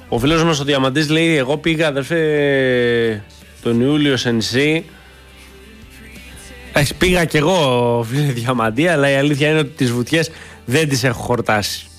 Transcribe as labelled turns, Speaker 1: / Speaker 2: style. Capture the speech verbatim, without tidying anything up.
Speaker 1: Ο φίλος μας ο Διαμαντής λέει: εγώ πήγα, αδερφέ, τον Ιούλιο Σενσί. Έχεις πήγα κι εγώ, φίλε Διαμαντή, αλλά η αλήθεια είναι ότι τις βουτιές δεν τις έχω χορτάσει.